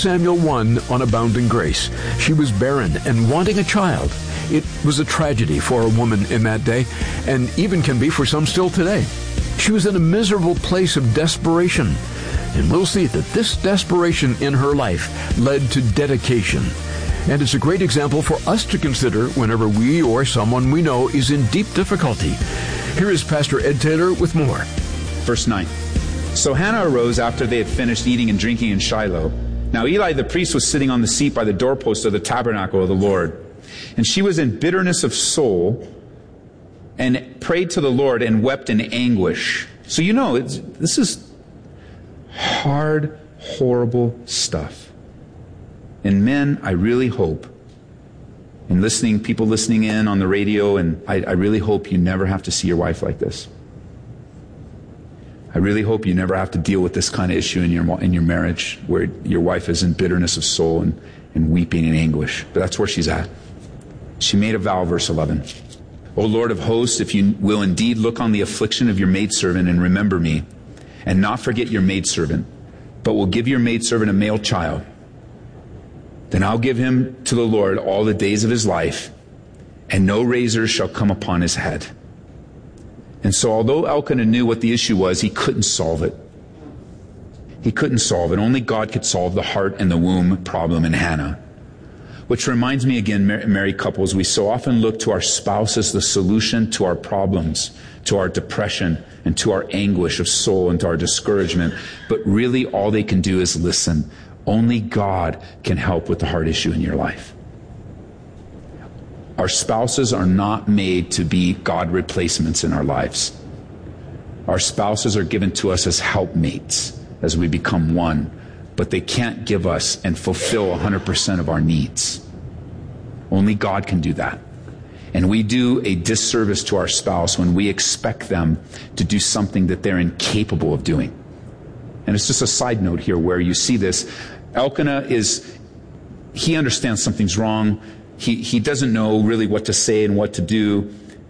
Samuel 1 on Abounding Grace. She was barren and wanting a child. It was a tragedy for a woman in that day, and even can be for some still today. She was in a miserable place of desperation, and we'll see that this desperation in her life led to dedication. And it's a great example for us to consider whenever we or someone we know is in deep difficulty. Here is Pastor Ed Taylor with more. Verse 9. So Hannah arose after they had finished eating and drinking in Shiloh. Now Eli the priest was sitting on the seat by the doorpost of the tabernacle of the Lord. And she was in bitterness of soul and prayed to the Lord and wept in anguish. So you know, this is hard, horrible stuff. And men, I really hope, and people listening in on the radio, and I really hope you never have to see your wife like this. I really hope you never have to deal with this kind of issue in your marriage, where your wife is in bitterness of soul and weeping in anguish. But that's where she's at. She made a vow, verse 11. O Lord of hosts, if you will indeed look on the affliction of your maidservant and remember me, and not forget your maidservant, but will give your maidservant a male child, then I'll give him to the Lord all the days of his life, and no razor shall come upon his head. And so although Elkanah knew what the issue was, he couldn't solve it. He couldn't solve it. Only God could solve the heart and the womb problem in Hannah. Which reminds me again, married couples, we so often look to our spouse as the solution to our problems, to our depression, and to our anguish of soul, and to our discouragement. But really all they can do is listen. Only God can help with the heart issue in your life. Our spouses are not made to be God replacements in our lives. Our spouses are given to us as helpmates as we become one, but they can't give us and fulfill 100% of our needs. Only God can do that. And we do a disservice to our spouse when we expect them to do something that they're incapable of doing. And it's just a side note here where you see this. Elkanah he understands something's wrong. He doesn't know really what to say and what to do.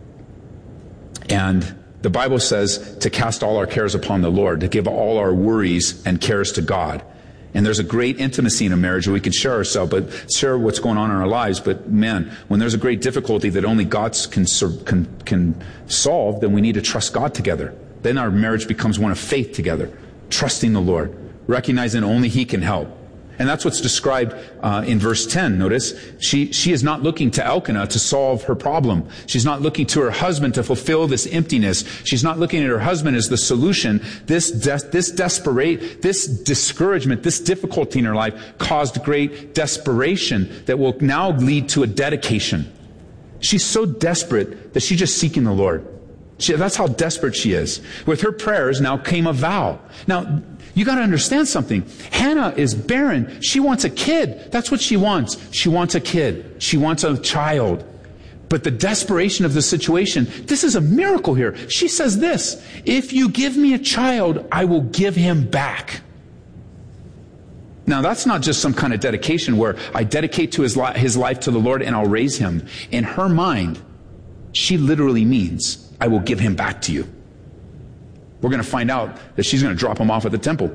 And the Bible says to cast all our cares upon the Lord, to give all our worries and cares to God. And there's a great intimacy in a marriage where we can share ourselves, but share what's going on in our lives. But man, when there's a great difficulty that only God can solve, then we need to trust God together. Then our marriage becomes one of faith together, trusting the Lord, recognizing only He can help. And that's what's described in verse 10. Notice, she is not looking to Elkanah to solve her problem. She's not looking to her husband to fulfill this emptiness. She's not looking at her husband as the solution. This discouragement, this difficulty in her life caused great desperation that will now lead to a dedication. She's so desperate that she's just seeking the Lord. That's how desperate she is. With her prayers now came a vow. Now, you got to understand something. Hannah is barren. She wants a kid. That's what she wants. She wants a kid. She wants a child. But the desperation of the situation, this is a miracle here. She says this, if you give me a child, I will give him back. Now, that's not just some kind of dedication where I dedicate to his life to the Lord and I'll raise him. In her mind, she literally means, I will give him back to you. We're going to find out that she's going to drop him off at the temple.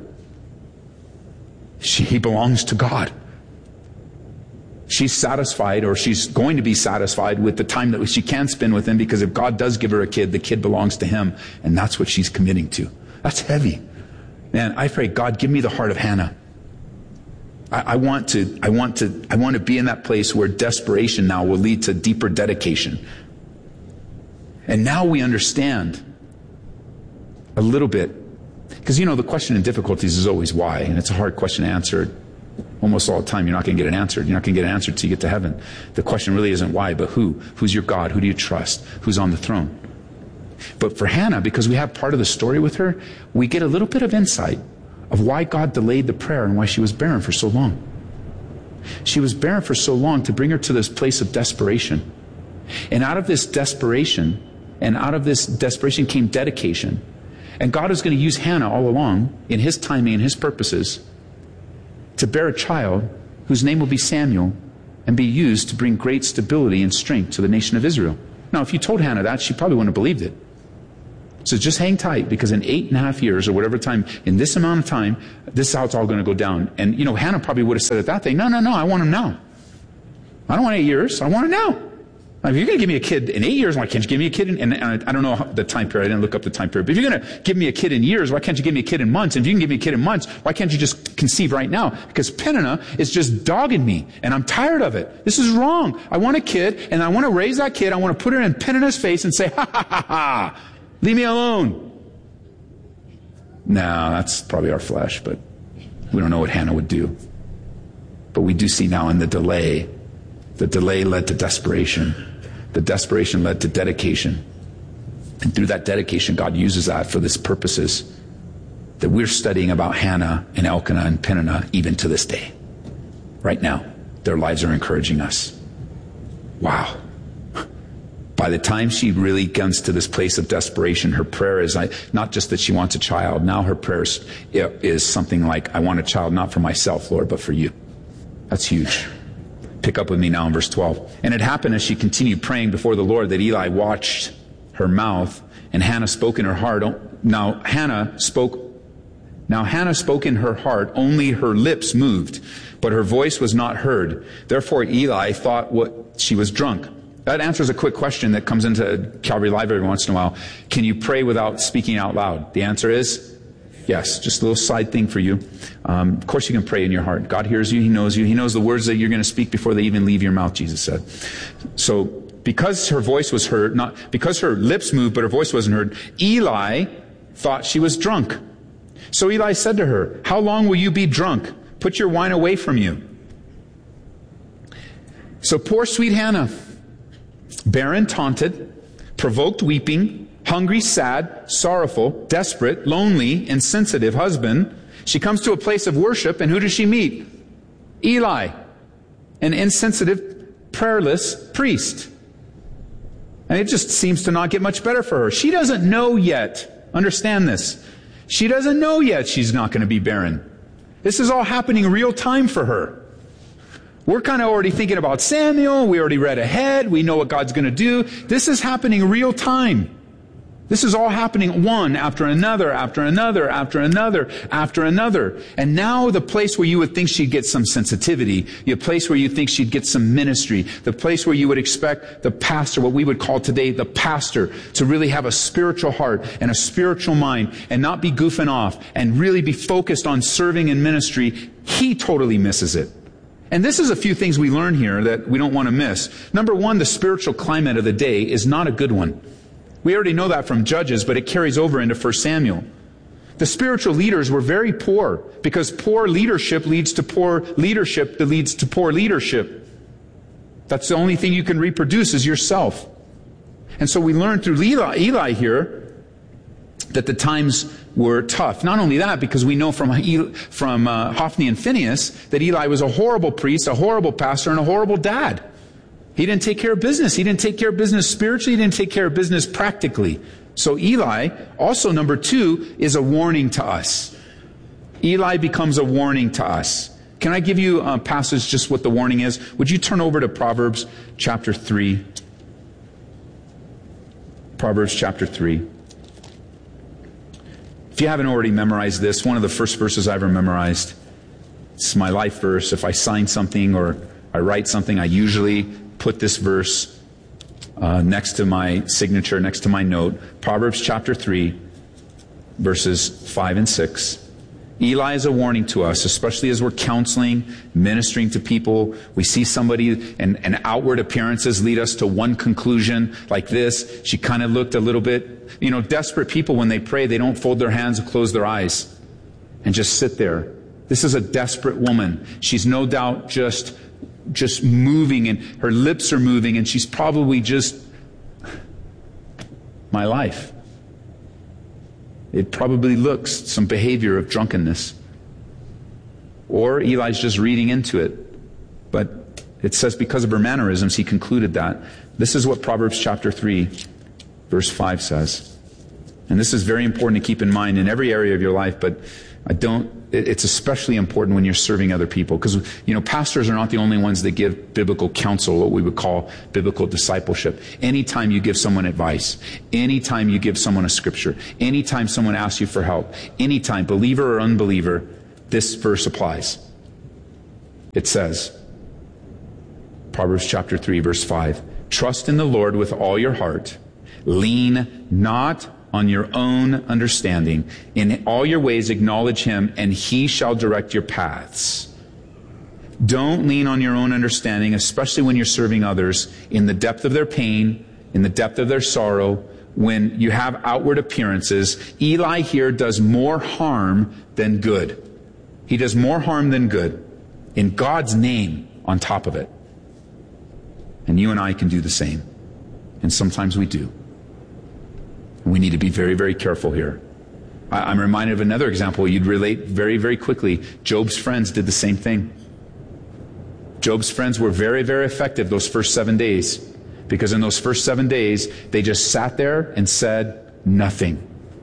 He belongs to God. She's satisfied, or she's going to be satisfied with the time that she can spend with him, because if God does give her a kid, the kid belongs to him, and that's what she's committing to. That's heavy. Man, I pray, God, give me the heart of Hannah. I want to be in that place where desperation now will lead to deeper dedication. And now we understand a little bit, because the question in difficulties is always why, and it's a hard question to answer. Almost all the time you're not going to get it answered. You're not going to get it answered till you get to heaven. The question really isn't why, but who. Who's your God? Who do you trust? Who's on the throne? But for Hannah, because we have part of the story with her, we get a little bit of insight of why God delayed the prayer and why she was barren for so long. She was barren for so long to bring her to this place of desperation. And out of this desperation came dedication. And God is going to use Hannah all along in His timing and His purposes to bear a child whose name will be Samuel and be used to bring great stability and strength to the nation of Israel. Now, if you told Hannah that, she probably wouldn't have believed it. So just hang tight, because in 8.5 years or whatever time, in this amount of time, this is how it's all going to go down. And, Hannah probably would have said at that thing, no, I want him now. I don't want 8 years. I want it now. If you're going to give me a kid in 8 years, why can't you give me a kid and I don't know the time period. I didn't look up the time period. But if you're going to give me a kid in years, why can't you give me a kid in months? And if you can give me a kid in months, why can't you just conceive right now? Because Peninnah is just dogging me, and I'm tired of it. This is wrong. I want a kid, and I want to raise that kid. I want to put her in Peninnah's face and say, ha, ha, ha, ha. Leave me alone. No, that's probably our flesh, but we don't know what Hannah would do. But we do see now in the delay led to desperation. The desperation led to dedication. And through that dedication, God uses that for these purposes that we're studying about Hannah and Elkanah and Peninnah even to this day. Right now, their lives are encouraging us. Wow. By the time she really comes to this place of desperation, her prayer is not just that she wants a child. Now her prayer is something like, I want a child not for myself, Lord, but for you. That's huge. Pick up with me now in verse 12. And it happened as she continued praying before the Lord that Eli watched her mouth, and Hannah spoke in her heart. Now Hannah spoke in her heart, only her lips moved, but her voice was not heard. Therefore Eli thought she was drunk. That answers a quick question that comes into Calvary Live every once in a while. Can you pray without speaking out loud? The answer is yes. Just a little side thing for you. Of course you can pray in your heart. God hears you. He knows you. He knows the words that you're going to speak before they even leave your mouth, Jesus said. So because her voice was heard, because her lips moved, but her voice wasn't heard, Eli thought she was drunk. So Eli said to her, how long will you be drunk? Put your wine away from you. So poor sweet Hannah, barren, taunted, provoked, weeping, hungry, sad, sorrowful, desperate, lonely, insensitive husband. She comes to a place of worship, and who does she meet? Eli, an insensitive, prayerless priest. And it just seems to not get much better for her. She doesn't know yet. Understand this. She doesn't know yet she's not going to be barren. This is all happening real time for her. We're kind of already thinking about Samuel. We already read ahead. We know what God's going to do. This is happening real time. This is all happening one after another, after another, after another, after another. And now the place where you would think she'd get some sensitivity, the place where you think she'd get some ministry, the place where you would expect the pastor, what we would call today the pastor, to really have a spiritual heart and a spiritual mind and not be goofing off and really be focused on serving in ministry, he totally misses it. And this is a few things we learn here that we don't want to miss. Number one, the spiritual climate of the day is not a good one. We already know that from Judges, but it carries over into 1 Samuel. The spiritual leaders were very poor because poor leadership leads to poor leadership that leads to poor leadership. That's the only thing you can reproduce is yourself. And so we learn through Eli here that the times were tough. Not only that, because we know from Hophni and Phinehas that Eli was a horrible priest, a horrible pastor, and a horrible dad. He didn't take care of business. He didn't take care of business spiritually. He didn't take care of business practically. So Eli, also number two, is a warning to us. Eli becomes a warning to us. Can I give you a passage just what the warning is? Would you turn over to Proverbs chapter 3? Proverbs chapter 3. If you haven't already memorized this, one of the first verses I ever memorized, it's my life verse. If I sign something or I write something, I usually put this verse next to my signature, next to my note. Proverbs chapter 3, verses 5 and 6. Eli is a warning to us, especially as we're counseling, ministering to people. We see somebody and outward appearances lead us to one conclusion like this. She kind of looked a little bit, desperate people when they pray, they don't fold their hands or close their eyes and just sit there. This is a desperate woman. She's no doubt just moving, and her lips are moving, and she's probably just, my life. It probably looks some behavior of drunkenness. Or Eli's just reading into it. But it says because of her mannerisms, he concluded that. This is what Proverbs chapter 3, verse 5 says. And this is very important to keep in mind in every area of your life, but It's especially important when you're serving other people, because, pastors are not the only ones that give biblical counsel, what we would call biblical discipleship. Anytime you give someone advice, anytime you give someone a scripture, anytime someone asks you for help, anytime, believer or unbeliever, this verse applies. It says, Proverbs chapter 3, verse 5, trust in the Lord with all your heart. Lean not on your own understanding. In all your ways acknowledge him, and he shall direct your paths. Don't lean on your own understanding, especially when you're serving others in the depth of their pain, in the depth of their sorrow, when you have outward appearances. Eli here does more harm than good. He does more harm than good, in God's name on top of it. And you and I can do the same. And sometimes we do. We need to be very, very careful here. I'm reminded of another example you'd relate very, very quickly. Job's friends did the same thing. Job's friends were very, very effective those first 7 days, because in those first 7 days, they just sat there and said nothing.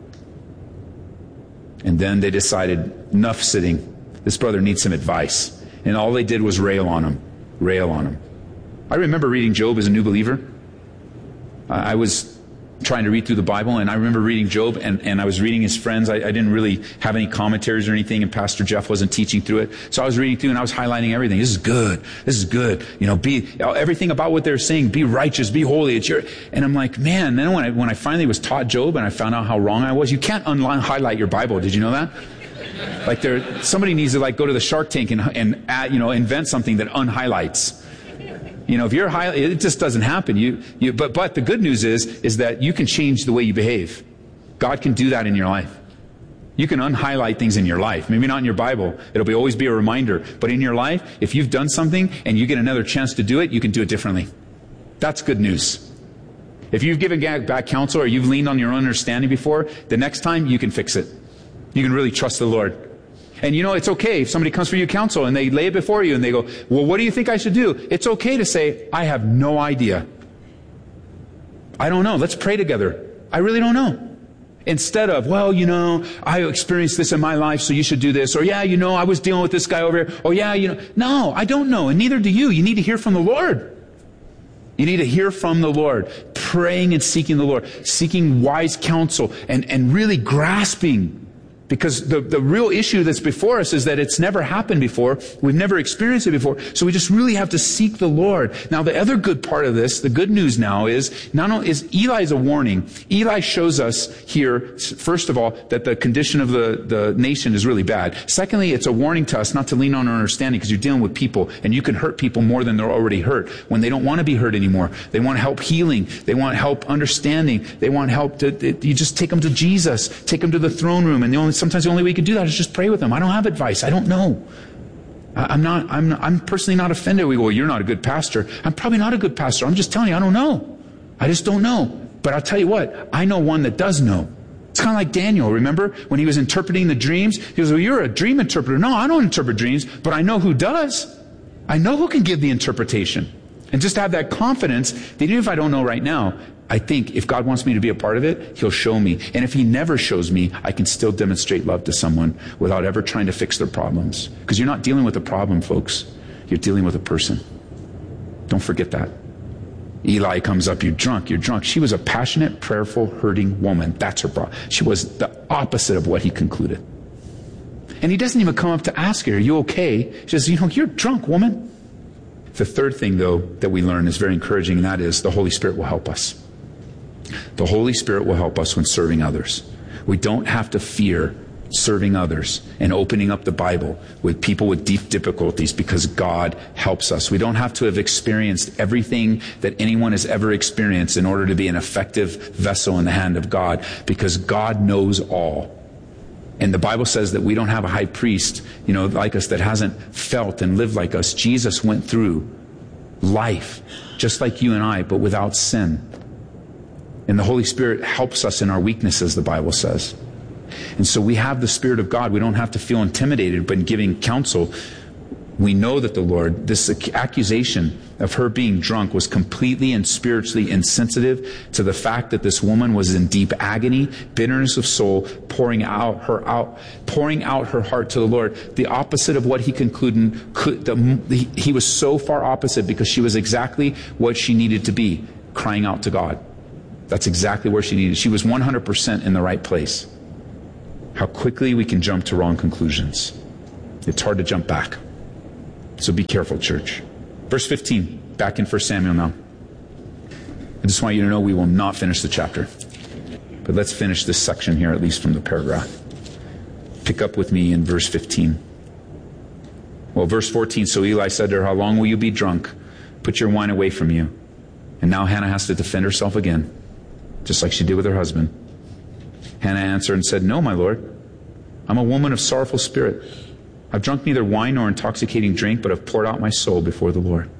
And then they decided, enough sitting. This brother needs some advice. And all they did was rail on him. Rail on him. I remember reading Job as a new believer. I was trying to read through the Bible, and I remember reading Job, and I was reading his friends. I didn't really have any commentaries or anything, and Pastor Jeff wasn't teaching through it. So I was reading through, and I was highlighting everything. This is good. This is good. Everything about what they're saying, be righteous, be holy. And I'm like, man, then when I finally was taught Job, and I found out how wrong I was, you can't highlight your Bible. Did you know that? Like somebody needs to go to the Shark Tank and invent something that unhighlights. If you're it just doesn't happen. But the good news is that you can change the way you behave. God can do that in your life. You can unhighlight things in your life. Maybe not in your Bible. It'll always be a reminder. But in your life, if you've done something and you get another chance to do it, you can do it differently. That's good news. If you've given back counsel or you've leaned on your own understanding before, the next time you can fix it. You can really trust the Lord. And it's okay if somebody comes for you counsel and they lay it before you and they go, well, what do you think I should do? It's okay to say, I have no idea. I don't know. Let's pray together. I really don't know. Instead of, I experienced this in my life, so you should do this. Or, I was dealing with this guy over here. Or, no, I don't know. And neither do you. You need to hear from the Lord. You need to hear from the Lord. Praying and seeking the Lord. Seeking wise counsel and really grasping. Because the real issue that's before us is that it's never happened before. We've never experienced it before. So we just really have to seek the Lord. Now, the other good part of this, the good news now is, not only is Eli's a warning. Eli shows us here, first of all, that the condition of the nation is really bad. Secondly, it's a warning to us not to lean on our understanding, because you're dealing with people, and you can hurt people more than they're already hurt when they don't want to be hurt anymore. They want help healing. They want help understanding. They want help you just take them to Jesus. Take them to the throne room, and sometimes the only way you can do that is just pray with them. I don't have advice. I don't know. I'm personally not offended. We go, well, you're not a good pastor. I'm probably not a good pastor. I'm just telling you, I don't know. I just don't know. But I'll tell you what, I know one that does know. It's kind of like Daniel. Remember when he was interpreting the dreams? He goes, well, you're a dream interpreter. No, I don't interpret dreams, but I know who does. I know who can give the interpretation. And just to have that confidence that even if I don't know right now, I think if God wants me to be a part of it, He'll show me. And if He never shows me, I can still demonstrate love to someone without ever trying to fix their problems. Because you're not dealing with a problem, folks. You're dealing with a person. Don't forget that. Eli comes up, you're drunk. She was a passionate, prayerful, hurting woman. That's her problem. She was the opposite of what he concluded. And he doesn't even come up to ask her, are you okay? She says, you're drunk, woman. The third thing, though, that we learn is very encouraging, and that is the Holy Spirit will help us. The Holy Spirit will help us when serving others. We don't have to fear serving others and opening up the Bible with people with deep difficulties, because God helps us. We don't have to have experienced everything that anyone has ever experienced in order to be an effective vessel in the hand of God, because God knows all. And the Bible says that we don't have a high priest, like us, that hasn't felt and lived like us. Jesus went through life just like you and I, but without sin. And the Holy Spirit helps us in our weaknesses, the Bible says. And so we have the Spirit of God. We don't have to feel intimidated by giving counsel. We know that the Lord, this accusation of her being drunk was completely and spiritually insensitive to the fact that this woman was in deep agony, bitterness of soul, pouring out her heart to the Lord. The opposite of what he concluded, he was so far opposite because she was exactly what she needed to be, crying out to God. That's exactly where she needed. She was 100% in the right place. How quickly we can jump to wrong conclusions. It's hard to jump back. So be careful, church. Verse 15, back in 1 Samuel now. I just want you to know we will not finish the chapter. But let's finish this section here, at least from the paragraph. Pick up with me in verse 15. Well, verse 14, so Eli said to her, how long will you be drunk? Put your wine away from you. And now Hannah has to defend herself again, just like she did with her husband. Hannah answered and said, no, my Lord. I'm a woman of sorrowful spirit. I've drunk neither wine nor intoxicating drink, but have poured out my soul before the Lord.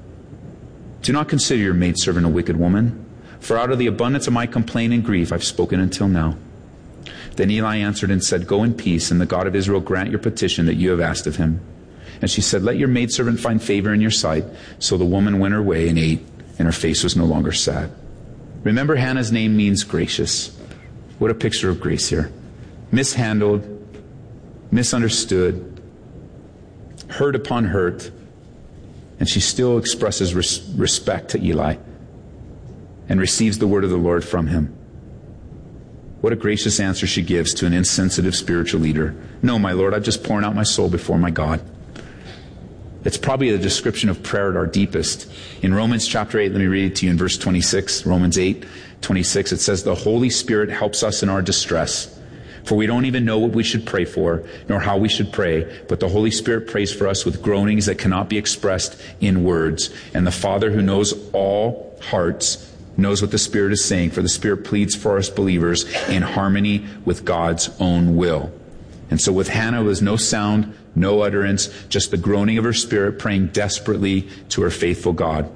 Do not consider your maidservant a wicked woman, for out of the abundance of my complaint and grief I've spoken until now. Then Eli answered and said, go in peace, and the God of Israel grant your petition that you have asked of him. And she said, let your maidservant find favor in your sight. So the woman went her way and ate, and her face was no longer sad. Remember, Hannah's name means gracious. What a picture of grace here. Mishandled, misunderstood, hurt upon hurt, and she still expresses respect to Eli and receives the word of the Lord from him. What a gracious answer she gives to an insensitive spiritual leader. No, my Lord, I've just poured out my soul before my God. It's probably a description of prayer at our deepest. In Romans chapter 8, let me read it to you in verse 26. Romans 8:26, it says, the Holy Spirit helps us in our distress. For we don't even know what we should pray for, nor how we should pray, but the Holy Spirit prays for us with groanings that cannot be expressed in words. And the Father who knows all hearts knows what the Spirit is saying, for the Spirit pleads for us believers in harmony with God's own will. And so with Hannah, there was no sound, no utterance, just the groaning of her spirit praying desperately to her faithful God.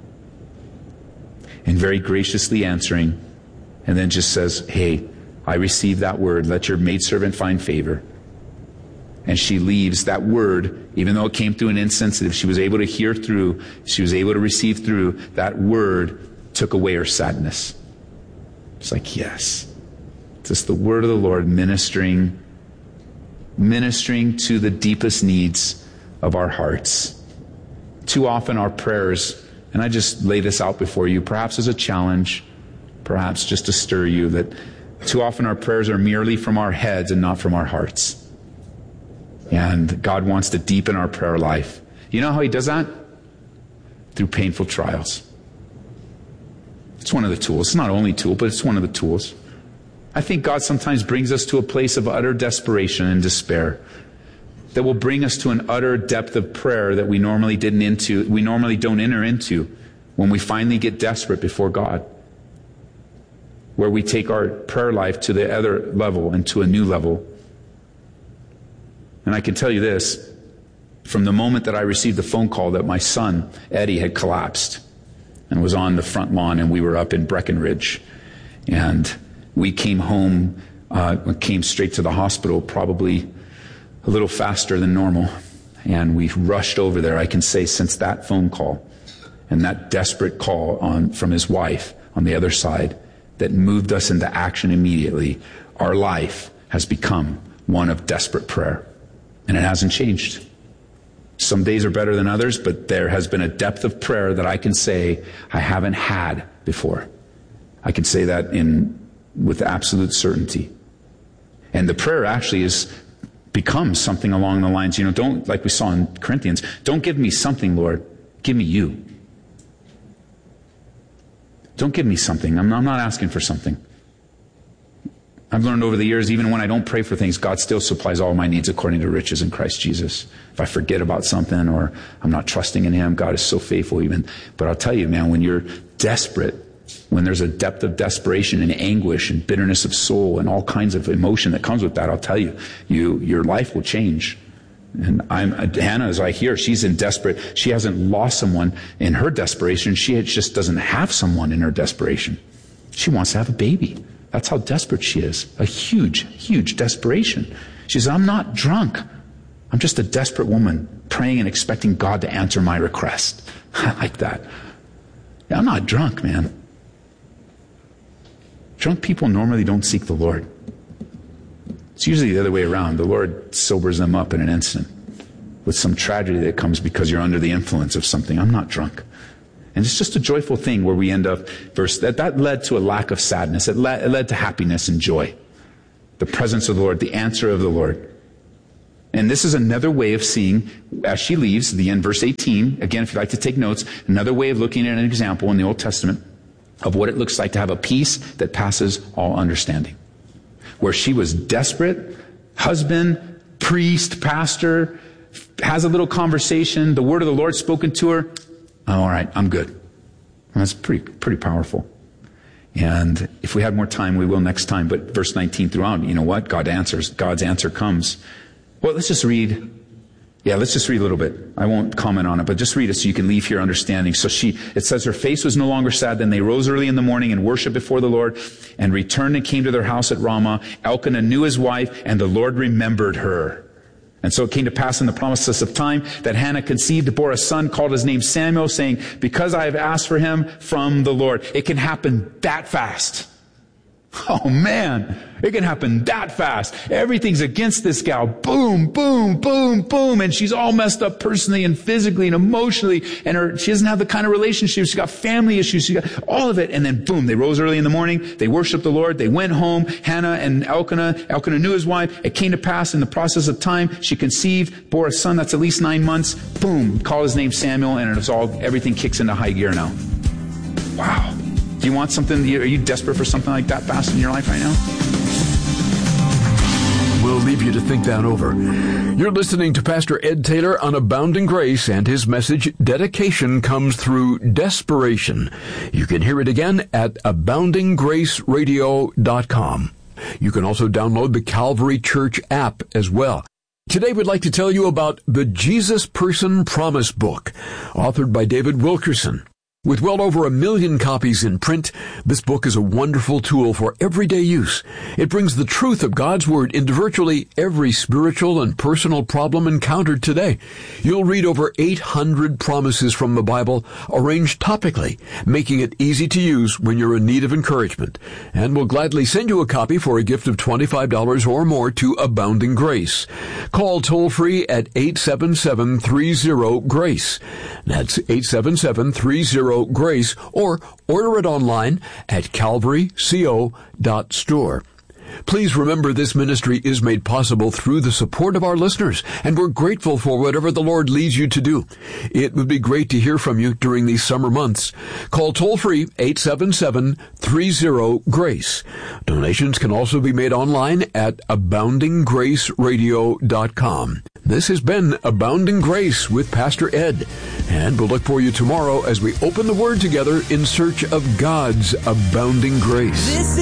And very graciously answering, and then just says, hey, I receive that word. Let your maidservant find favor. And she leaves that word, even though it came through an insensitive, she was able to hear through, she was able to receive through, that word took away her sadness. It's like, yes, just the word of the Lord ministering to the deepest needs of our hearts. Too often our prayers, and I just lay this out before you, perhaps as a challenge, perhaps just to stir you, that too often our prayers are merely from our heads and not from our hearts. And God wants to deepen our prayer life. You know how He does that? Through painful trials. It's one of the tools. It's not the only tool, but it's one of the tools. I think God sometimes brings us to a place of utter desperation and despair that will bring us to an utter depth of prayer that we normally don't enter into when we finally get desperate before God, where we take our prayer life to the other level and to a new level. And I can tell you this, from the moment that I received the phone call that my son, Eddie, had collapsed and was on the front lawn, and we were up in Breckenridge, and we came home, came straight to the hospital, probably a little faster than normal. And we rushed over there, I can say, since that phone call and that desperate call from his wife on the other side that moved us into action immediately. Our life has become one of desperate prayer. And it hasn't changed. Some days are better than others, but there has been a depth of prayer that I can say I haven't had before. I can say that with absolute certainty. And the prayer actually becomes something along the lines, don't, like we saw in Corinthians, don't give me something, Lord, give me you. Don't give me something. I'm not asking for something. I've learned over the years, even when I don't pray for things, God still supplies all my needs according to riches in Christ Jesus. If I forget about something or I'm not trusting in Him, God is so faithful even. But I'll tell you, man, when you're desperate, when there's a depth of desperation and anguish and bitterness of soul and all kinds of emotion that comes with that, I'll tell you, your life will change. And Hannah, as I hear, she's she hasn't lost someone in her desperation. She just doesn't have someone in her desperation. She wants to have a baby. That's how desperate she is. A huge, huge desperation. She says, I'm not drunk. I'm just a desperate woman praying and expecting God to answer my request. I like that. I'm not drunk, man. Drunk people normally don't seek the Lord. It's usually the other way around. The Lord sobers them up in an instant with some tragedy that comes because you're under the influence of something. I'm not drunk. And it's just a joyful thing where we end up, that led to a lack of sadness. It led to happiness and joy. The presence of the Lord, the answer of the Lord. And this is another way of seeing, as she leaves, the end, verse 18, again, if you'd like to take notes, another way of looking at an example in the Old Testament of what it looks like to have a peace that passes all understanding. Where she was desperate, husband, priest, pastor, has a little conversation, the word of the Lord spoken to her. Oh, all right, I'm good. And that's pretty powerful. And if we had more time, we will next time. But verse 19 throughout, you know what? God answers. God's answer comes. Well, let's just read. Yeah, let's just read a little bit. I won't comment on it, but just read it so you can leave here understanding. So it says her face was no longer sad. Then they rose early in the morning and worshiped before the Lord and returned and came to their house at Ramah. Elkanah knew his wife and the Lord remembered her. And so it came to pass in the promises of time that Hannah conceived, bore a son, called his name Samuel, saying, because I have asked for him from the Lord. It can happen that fast. Oh man, it can happen that fast. Everything's against this gal. Boom, boom, boom, boom. And she's all messed up personally and physically and emotionally. And she doesn't have the kind of relationship. She's got family issues. She got all of it. And then boom, they rose early in the morning. They worshiped the Lord. They went home. Hannah and Elkanah knew his wife. It came to pass in the process of time. She conceived, bore a son that's at least 9 months. Boom, call his name Samuel. And everything kicks into high gear now. Wow. Do you want something? Are you desperate for something like that fast in your life right now? We'll leave you to think that over. You're listening to Pastor Ed Taylor on Abounding Grace, and his message, Dedication, comes through desperation. You can hear it again at aboundinggraceradio.com. You can also download the Calvary Church app as well. Today we'd like to tell you about the Jesus Person Promise Book, authored by David Wilkerson. With well over 1 million copies in print, this book is a wonderful tool for everyday use. It brings the truth of God's Word into virtually every spiritual and personal problem encountered today. You'll read over 800 promises from the Bible, arranged topically, making it easy to use when you're in need of encouragement. And we'll gladly send you a copy for a gift of $25 or more to Abounding Grace. Call toll-free at 877-30-GRACE. That's 877-30-GRACE, or order it online at calvaryco.store. Please remember this ministry is made possible through the support of our listeners, and we're grateful for whatever the Lord leads you to do. It would be great to hear from you during these summer months. Call toll-free 877-30-GRACE. Donations can also be made online at aboundinggraceradio.com. This has been Abounding Grace with Pastor Ed, and we'll look for you tomorrow as we open the Word together in search of God's abounding grace.